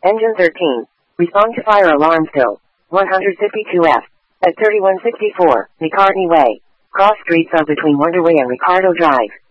Engine 13. Respond to fire alarm still. 152F. At 3164, McCartney Way. Cross streets of between Wonder Way and Ricardo Drive.